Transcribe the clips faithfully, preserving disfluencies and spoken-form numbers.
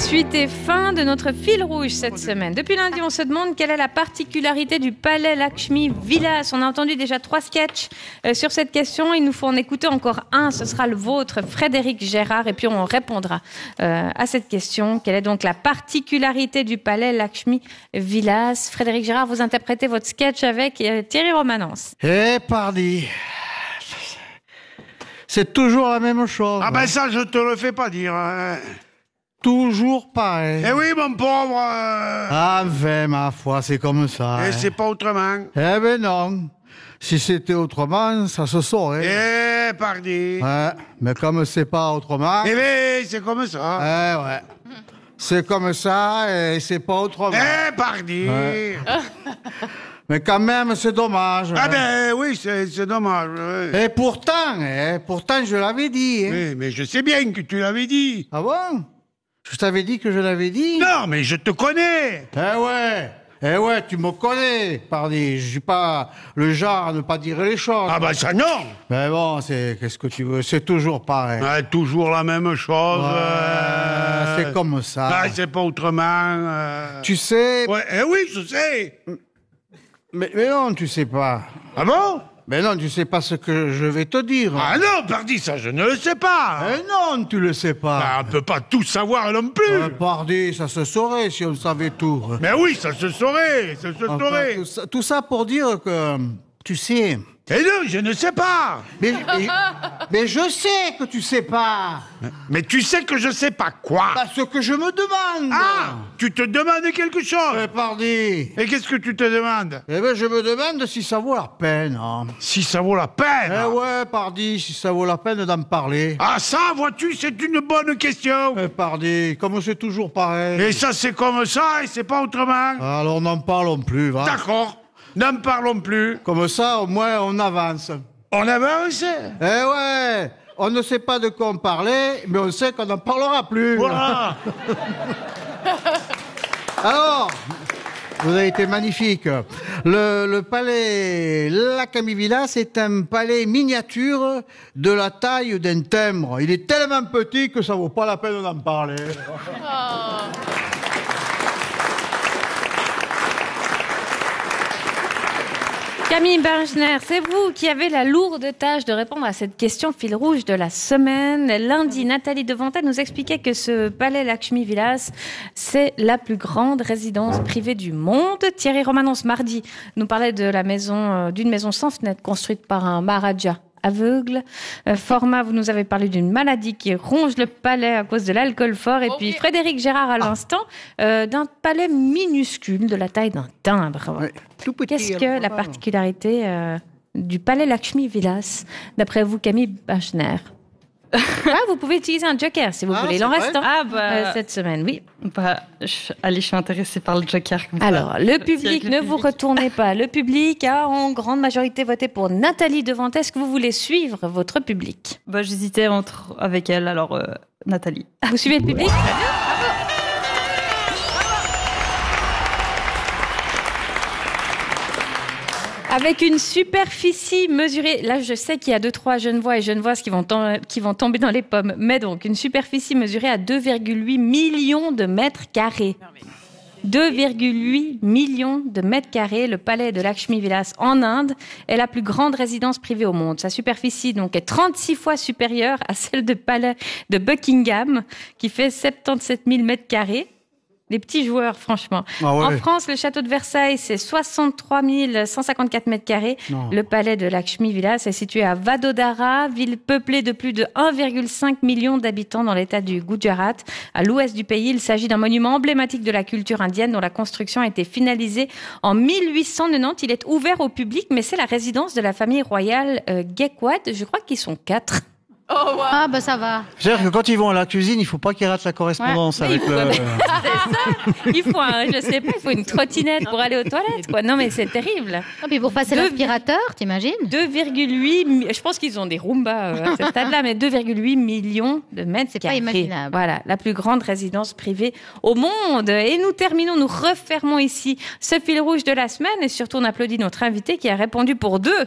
Suite et fin de notre fil rouge cette semaine. Depuis lundi, on se demande quelle est la particularité du palais Lakshmi Vilas. On a entendu déjà trois sketchs euh, sur cette question. Il nous faut en écouter encore un. Ce sera le vôtre, Frédéric Gérard. Et puis on répondra euh, à cette question. Quelle est donc la particularité du palais Lakshmi Vilas? Frédéric Gérard, vous interprétez votre sketch avec euh, Thierry Romanence. Eh, pardi. C'est toujours la même chose. Ah ben ça, je te le fais pas dire. Hein. Toujours pareil. Eh oui, mon pauvre. Euh... Ah, enfin, ma foi, c'est comme ça. Et hein. c'est pas autrement. Eh ben non. Si c'était autrement, ça se saurait. Eh, pardi. Ouais, mais comme c'est pas autrement... Eh ben, c'est comme ça. Eh ouais. C'est comme ça et c'est pas autrement. Eh, pardi. Ouais. Mais quand même, c'est dommage. Ah hein. ben oui, c'est, c'est dommage. Ouais. Et pourtant, hein, pourtant, je l'avais dit. Hein. Oui, mais je sais bien que tu l'avais dit. Ah bon? Je t'avais dit que je l'avais dit? Non, mais je te connais. Eh ouais, eh ouais, tu me connais, pardi. Je suis pas le genre à ne pas dire les choses. Ah ben ça, non. Mais bon, c'est, qu'est-ce que tu veux? C'est toujours pareil. Ouais, toujours la même chose. Ouais, euh... c'est comme ça. Ah, c'est pas autrement. Euh... Tu sais... Ouais, eh oui, je sais. Mais, mais non, tu sais pas. Ah bon? Mais non, tu sais pas ce que je vais te dire. Ah non, pardi, ça, je ne le sais pas. Eh non, tu le sais pas. Bah, on peut pas tout savoir non plus. Euh, pardi, ça se saurait si on savait tout. Mais oui, ça se saurait, ça se Enfin, saurait. tout, ça, tout ça pour dire que, tu sais... Et non, je ne sais pas. Mais, mais, mais je sais que tu sais pas. Mais tu sais que je sais pas quoi. Bah, ce que je me demande. Ah, tu te demandes quelque chose. Eh, pardi. Et qu'est-ce que tu te demandes? Eh ben, je me demande si ça vaut la peine. Hein. Si ça vaut la peine. Eh ouais, pardi, si ça vaut la peine d'en parler. Ah ça, vois-tu, c'est une bonne question. Eh, pardi, comme c'est toujours pareil. Et ça, c'est comme ça, et c'est pas autrement. Alors, n'en parlons plus, va. D'accord, n'en parlons plus. Comme ça, au moins, on avance. On avance. Eh ouais, on ne sait pas de quoi on parlait, mais on sait qu'on n'en parlera plus. Voilà. Alors, vous avez été magnifique. Le, le palais Lakshmi Vilas est un palais miniature de la taille d'un timbre. Il est tellement petit que ça vaut pas la peine d'en parler. Oh. Camille Benchner, c'est vous qui avez la lourde tâche de répondre à cette question fil rouge de la semaine. Lundi, Nathalie Devantel nous expliquait que ce palais Lakshmi Vilas, c'est la plus grande résidence privée du monde. Thierry Romanence, mardi, nous parlait de la maison, euh, d'une maison sans fenêtre construite par un Maharaja aveugle. Euh, Format, vous nous avez parlé d'une maladie qui ronge le palais à cause de l'alcool fort. Et puis Frédéric Gérard à l'instant, euh, d'un palais minuscule de la taille d'un timbre. Ouais, tout petit. Qu'est-ce que la particularité euh, du palais Lakshmi Vilas, d'après vous, Camille Benchner? Ah, vous pouvez utiliser un joker si vous Ah, voulez. Il c'est en vrai reste un Ah, bah, euh, cette semaine, oui. bah, je, allez, je suis intéressée par le Joker. Comme Alors, ça. le public, avec le ne public. vous retournez pas. Le public a en grande majorité voté pour Nathalie Devantel. Est-ce que vous voulez suivre votre public? Bah, j'hésitais entre avec elle, alors euh, Nathalie. Vous suivez le public? Très bien. Avec une superficie mesurée, là je sais qu'il y a deux, trois Genevois et Genevoises qui vont, tom- qui vont tomber dans les pommes, mais donc une superficie mesurée à deux virgule huit millions de mètres carrés. deux virgule huit millions de mètres carrés, le palais de Lakshmi Vilas en Inde est la plus grande résidence privée au monde. Sa superficie donc est trente-six fois supérieure à celle du palais de Buckingham, qui fait soixante-dix-sept mille mètres carrés. Les petits joueurs, franchement. Ah ouais. En France, le château de Versailles, c'est soixante-trois mille cent cinquante-quatre mètres carrés. Non. Le palais de Lakshmi Vilas est situé à Vadodara, ville peuplée de plus de un virgule cinq million d'habitants dans l'état du Gujarat. À l'ouest du pays, il s'agit d'un monument emblématique de la culture indienne dont la construction a été finalisée en mille huit cent quatre-vingt-dix. Il est ouvert au public, mais c'est la résidence de la famille royale euh, Gaekwad. Je crois qu'ils sont quatre. Oh, wow. Ah, bah ça va. C'est-à-dire que quand ils vont à la cuisine, il faut pas qu'ils ratent la correspondance Ouais. avec Oui, le... c'est ça. Il faut un, je sais pas, il faut une trottinette pour aller aux toilettes, quoi. Non, mais c'est terrible. Ah, puis pour passer Deux- l'aspirateur, t'imagines? deux virgule huit, mi- je pense qu'ils ont des Roomba euh, à ce stade-là, mais deux virgule huit millions de mètres C'est pas carrés. imaginable. Voilà, la plus grande résidence privée au monde. Et nous terminons, nous refermons ici ce fil rouge de la semaine et surtout on applaudit notre invité qui a répondu pour deux.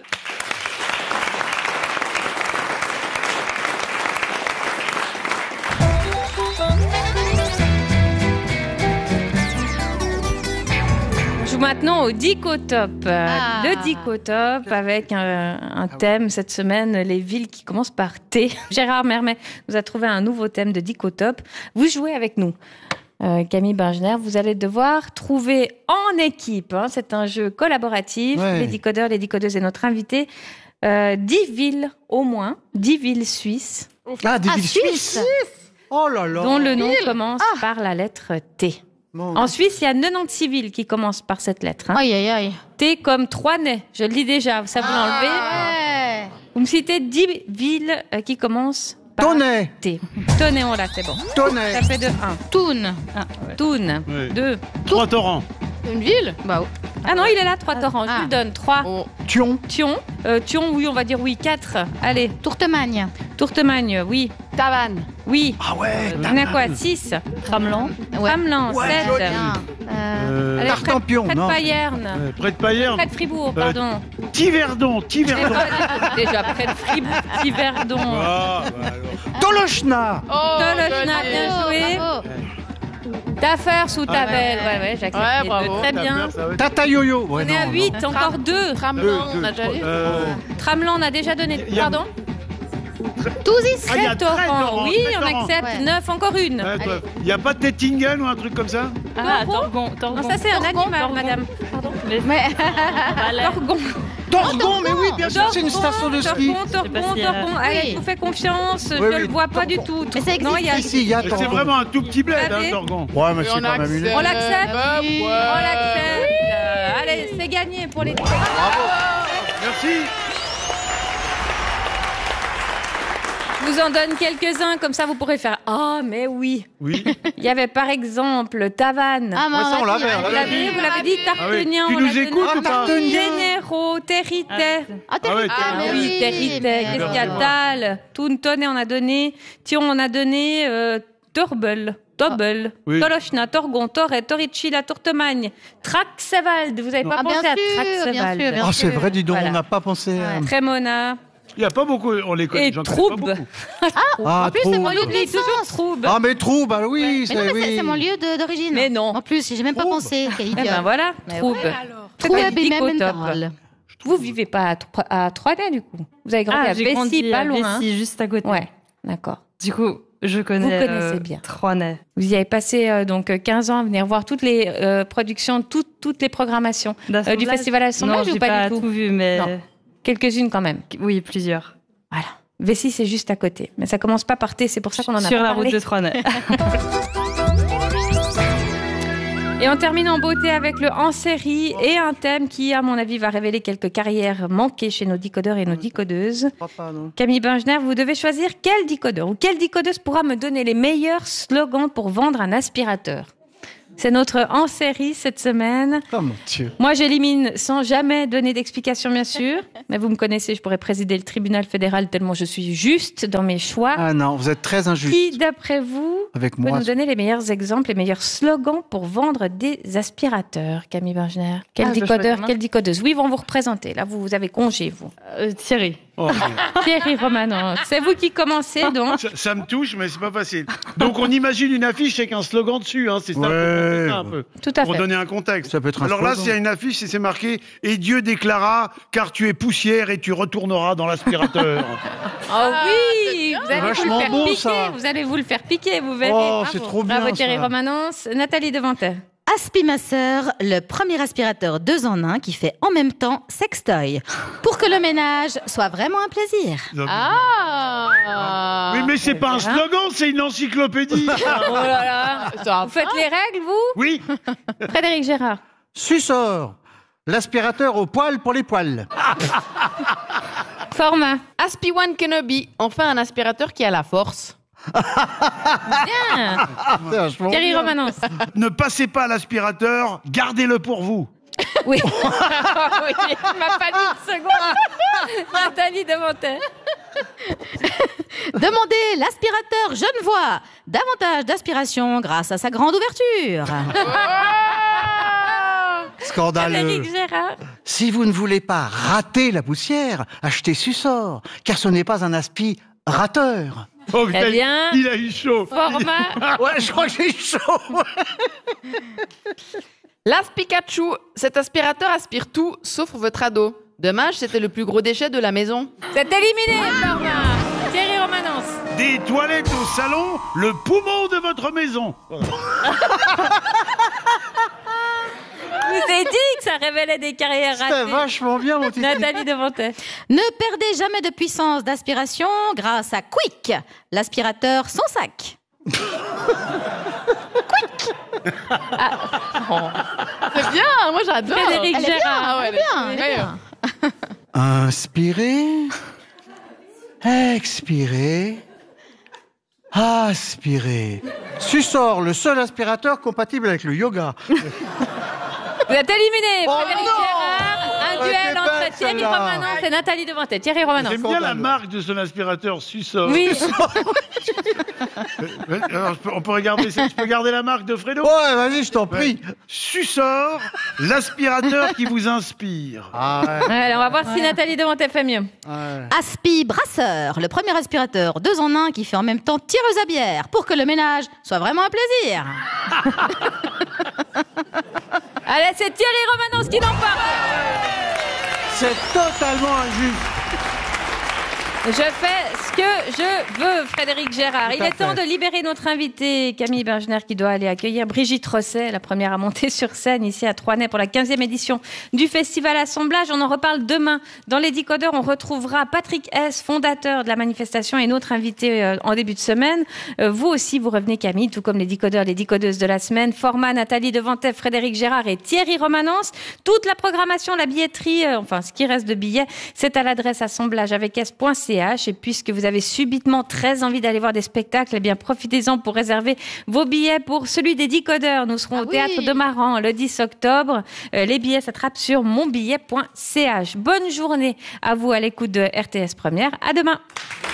maintenant au Dicotop. Ah. Le Dicotop avec un, un thème cette semaine, les villes qui commencent par T. Gérard Mermet nous a trouvé un nouveau thème de Dicotop. Vous jouez avec nous. Euh, Camille Bengener, vous allez devoir trouver en équipe, hein, c'est un jeu collaboratif, Ouais. les décodeurs, les décodeuses et notre invité, euh, dix villes au moins, dix villes suisses, Ah, des Ah, villes Suisse. suisses. Oh là là. dont le nom commence par la lettre T. Bon. En Suisse, il y a quatre-vingt-six villes qui commencent par cette lettre. Hein. Aïe, aïe, aïe. T comme Troinay, je le dis déjà, ça vous l'enlevez. Ouais. Vous me citez dix villes euh, qui commencent par Tonnet. T. Tonnet, on l'a, c'est bon. Tonnet. Ça fait de un. Toon. Thun, Ouais. deux. Trois torrents. Une ville? Bah, Ah non, il est là, trois torrents. Je Ah. vous le donne. Trois. Oh. Thion. Thion. Euh, Thion, oui, on va dire oui. Quatre. Allez. Tourtemagne. Tourtemagne, oui. Tavannes. Oui. Ah ouais. On a quoi? Six. Tramelan. Ouais. Tramelan, Ouais, sept. joli. Bien. Euh, Euh, Allez, Tartampion, près de non. Payerne. euh, près de Payerne. Près de Fribourg, Euh, pardon. Tiverdon, Eh Tiverdon. ben, déjà près de Fribourg, Tiverdon. Ah, bah alors. Tolochna. Oh, Tolochna, joli. bien bravo, joué. bravo. Tafers ou Tavel. ouais. Ouais, ouais, j'accepte Ouais, les deux. bravo. Très bien. Ça va être- Tata Yo-Yo. Ouais, On est à non, huit, non. encore deux. Tramelan, Deux, on a déjà deux, dit. euh, Tramelan, on a déjà donné. Il y a- Pardon? Touzis. Ah, il y a Treize torrents. torrents, Oui, treize on torrents. accepte. Ouais. Neuf, encore une. Ouais, toi, Il n'y a pas de Tettingen ou un truc comme ça? Ah, Torgon. Torgon. Torgon. Non, ça c'est un Torgon, animal, Torgon. madame. Pardon. Mais Mais... Torgon. Torgon, mais oui, bien sûr, c'est une Torgon, station de ski. Torgon, Je sais pas Torgon, s'il y a- Torgon. Allez, Oui. je vous fais confiance. Je Oui, ne oui, le vois pas du tout. Mais ça Non, il y a... Ici, il y a C'est Torgon. vraiment un tout petit bled, Vous hein, savez Torgon. Ouais, mais Et c'est on pas ma accepte. On l'accepte. Hop, ouais. On l'accepte. Euh, Allez, c'est gagné pour les... Merci. Je vous en donne quelques-uns, comme ça vous pourrez faire « Ah, mais oui Oui. !» Il y avait par exemple Tavannes. Ah, mais Ouais, ça, on on l'a l'avait, dit, on Vous l'avait. l'avez, vous l'avez dit, Ah oui. Tartenien. Tu on nous l'a donné. écoutes ou pas? Tartenien. Généraux, Territet. Ah, Ah ouais, ah, t'as- mais Oui, oui. Territet. mais Qu'est-ce alors. qu'il y a? Tal, Tuntonnet, on a donné. Thion, on a donné. Euh, Torbel. Tobel, Oui. Tolochna, Torgon, Torret, Torricilla, Tourtemagne, Traxevald. Vous n'avez pas Ah, bien pensé à sûr, bien Traxevald. sûr, bien Ah, c'est vrai, dis donc, Voilà. on n'a pas pensé. à- Ouais. Trémona. Il n'y a pas beaucoup, on les connaît. Et j'en connais pas Troube. beaucoup. Ah, En plus, c'est Troub. mon lieu de Oublie toujours naissance. Troube. Ah, mais Trou, bah oui, Mais non, c'est mais c'est- oui. c'est mon lieu de- d'origine. Mais non. En plus, j'ai même pas Troub. pensé. Quel Eh idiot. ben voilà, Mais Troube. Ouais, alors. C'est pas Trouve du même Dicotop. mental. Vous vivez pas à, Tro- à Troyes, du coup. Vous avez grandi Ah, à j'ai Bessy, grandi pas à loin. hein. Bessy, juste à côté. Ouais, d'accord. Du coup, je connais. Vous connaissez euh, bien. Troinay. Vous y avez passé euh, donc quinze ans à venir voir toutes les euh, productions, toutes, toutes les programmations euh, du D'assemblage. festival Assemblage Non, ou j'ai pas, pas du tout, tout vu, mais Non. Quelques-unes quand même. oui, plusieurs. Voilà. Bessy, c'est juste à côté. Mais ça commence pas par T, c'est pour ça qu'on en a Sur pas la parlé. route de Troinay. Et on termine en beauté avec le en série et un thème qui, à mon avis, va révéler quelques carrières manquées chez nos décodeurs et nos décodeuses. Papa, non. Camille Bengener, vous devez choisir quel décodeur ou quelle décodeuse pourra me donner les meilleurs slogans pour vendre un aspirateur. C'est notre en série cette semaine. Oh mon Dieu. Moi, j'élimine sans jamais donner d'explication, bien sûr. Mais vous me connaissez, je pourrais présider le tribunal fédéral tellement je suis juste dans mes choix. Ah non, vous êtes très injuste Qui, d'après vous, avec peut moi. nous donner les meilleurs exemples, les meilleurs slogans pour vendre des aspirateurs, Camille Bengener? Quel Ah, je dois décodeur, choisir, non quelle décodeuse? Oui, ils vont vous représenter. Là, vous, vous avez congé, vous. Euh, Thierry. Oh, Thierry Romanon, c'est vous qui commencez, donc. ça, ça me touche, mais c'est pas facile. Donc on imagine une affiche avec un slogan dessus, hein, c'est ça, Ouais. faut penser ça un peu. Tout à Pour fait. donner un contexte. Ça peut être un Alors là, slogan. s'il y a une affiche et c'est marqué « Et Dieu déclara, car tu es poussière et tu retourneras dans l'aspirateur. Oh oui, vous allez vous vachement le faire bon, piquer. ça. Vous allez vous le faire piquer, vous verrez. Oh, c'est trop bien. Bravo Thierry ça. Romanence. Nathalie Devantet. Aspimasseur, le premier aspirateur deux en un qui fait en même temps sextoy. Pour que le ménage soit vraiment un plaisir. Ah Oui, mais c'est pas un Hein slogan, c'est une encyclopédie. Oh là là. Ça Vous faites les règles, vous? Oui, Frédéric Gérard. Sussor, l'aspirateur au poil pour les poils. Format. Aspi One Kenobi, enfin un aspirateur qui a la force. Bien. C'est vachement Thierry bien. Romanence. ne passez pas à l'aspirateur, gardez-le pour vous. Oui. oui. Il m'a fallu une seconde. Nathalie Devantet. Demandez l'aspirateur Genevois. Davantage d'aspiration grâce à sa grande ouverture. Scandaleux. Frédéric Gérard. Si vous ne voulez pas rater la poussière, achetez Sussor, car ce n'est pas un aspirateur. Oh, Très putain, bien. il a eu chaud. Format. Ouais, je crois que j'ai chaud. L'Aspikachu, cet aspirateur aspire tout sauf votre ado. Dommage, c'était le plus gros déchet de la maison. C'est éliminé, Florent. Thierry Romanens. Des toilettes au salon, le poumon de votre maison. Voilà. Je vous ai dit que ça révélait des carrières C'était ratées. vachement bien, mon Titi. Nathalie Devantet. Ne perdez jamais de puissance d'aspiration grâce à Quick, l'aspirateur sans sac. C'est bien, moi j'adore. Frédéric Elle est bien, Gérard. elle est bien, elle est bien. Inspirez, expirez, aspirez. Sussor, le seul aspirateur compatible avec le yoga. Vous êtes éliminé, Oh Frédéric non Gérard. Un Ouais, duel c'est entre bête, Thierry celle-là. Romanens et Nathalie Devantet. Thierry Romanens. J'aime bien la Scandale. marque de son aspirateur Sussor. Oui. Euh, alors, je peux- on peut regarder, je peux garder la marque de Fredo. Ouais, vas-y, je t'en prie. Sussor, l'aspirateur qui vous inspire. Ah ouais, Allez, on va voir si Nathalie Devantet fait mieux. ouais. Aspi Brasseur, le premier aspirateur deux en un qui fait en même temps tireuse à bière pour que le ménage soit vraiment un plaisir. Allez, c'est Thierry Romanens qui l'emporte. C'est totalement injuste. Je fais ce que je veux, Frédéric Gérard. Tout Il à est temps fait. de libérer notre invitée, Camille Bergener, qui doit aller accueillir Brigitte Rosset, la première à monter sur scène ici à Troisnay pour la quinzième édition du Festival Assemblage. On en reparle demain. Dans les Décodeurs, on retrouvera Patrick S., fondateur de la manifestation, et notre invité euh, en début de semaine. Euh, vous aussi, vous revenez, Camille, tout comme les Décodeurs, les Décodeuses de la semaine. Format, Nathalie Devantet, Frédéric Gérard et Thierry Romanens. Toute la programmation, la billetterie, euh, enfin, ce qui reste de billets, c'est à l'adresse assemblage avec s point c h. Et puisque vous avez subitement très envie d'aller voir des spectacles, eh bien, profitez-en pour réserver vos billets pour celui des Décodeurs. Nous serons Ah au oui. Théâtre de Maran le dix octobre. Euh, les billets s'attrapent sur mon billet point c h. Bonne journée à vous à l'écoute de R T S Première. À demain.